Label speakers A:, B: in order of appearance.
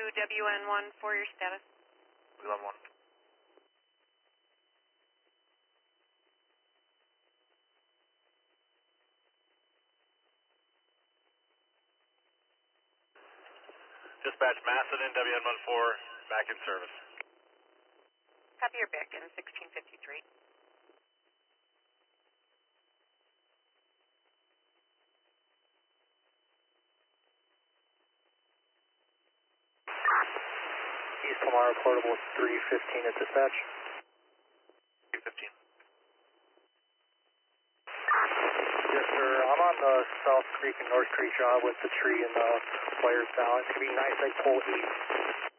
A: WN1 for your status.
B: WN1. Dispatch Macedon, WN14, back in service.
A: Copy, your back in 1653.
C: East Tomorrow Portable 315 at dispatch.
B: 315.
C: Yes, sir. I'm on the South Creek and North Creek job with the tree and the wires down. It's going to be nice, like pole 8.